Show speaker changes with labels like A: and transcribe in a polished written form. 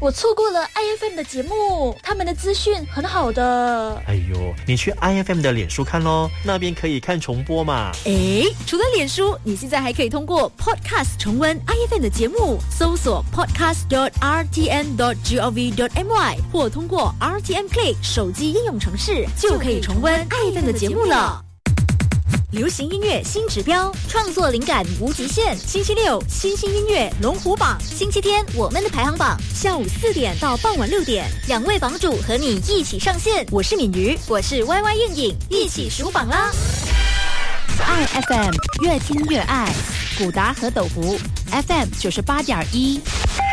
A: 我错过了 IFM 的节目，他们的资讯很好的。
B: 哎呦，你去 IFM 的脸书看咯，那边可以看重播嘛。
C: 除了脸书，你现在还可以通过 Podcast 重温 IFM 的节目，搜索 podcast.rtn.gov.my 或通过 RTN Play 手机应用程式，就可以重温 IFM 的节目了。流行音乐新指标，创作灵感无极限。星期六，新兴音乐龙虎榜；星期天，我们的排行榜。下午4点到傍晚6点，2位榜主和你一起上线。我是敏瑜，我是 YY 燕颖，一起数榜啦！IFM 越听越爱，古达和斗湖 FM 98.1。